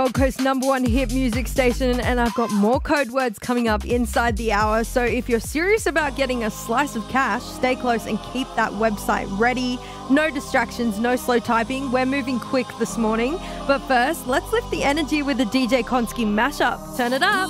Gold Coast #1 hit music station, and I've got more code words coming up inside the hour. So if you're serious about getting a slice of cash, stay close and keep that website ready. No distractions, no slow typing. We're moving quick this morning. But first, let's lift the energy with the DJ Konski mashup. Turn it up.